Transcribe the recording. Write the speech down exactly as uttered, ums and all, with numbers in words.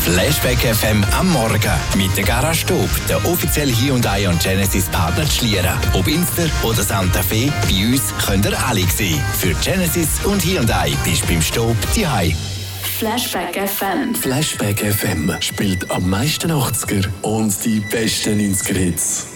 Flashback F M am Morgen mit der Garage Stub, der offizielle Hyundai und Genesis Partner Schlieren. Ob Inster oder Santa Fe, bei uns könnt ihr alle sehen. Für Genesis und Hyundai bist du beim Stub daheim. Flashback F M. Flashback F M spielt am meisten achtziger und die besten neunziger Hits.